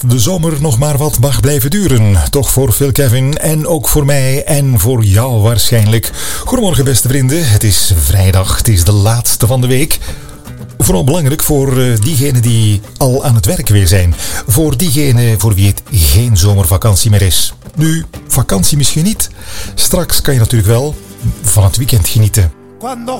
de zomer nog maar wat mag blijven duren. Toch voor Phil Kevin en ook voor mij en voor jou waarschijnlijk. Goedemorgen beste vrienden, het is vrijdag, het is de laatste van de week. Vooral belangrijk voor diegenen die al aan het werk weer zijn. Voor diegenen voor wie het geen zomervakantie meer is. Nu, vakantie misschien niet. Straks kan je natuurlijk wel van het weekend genieten. Cuando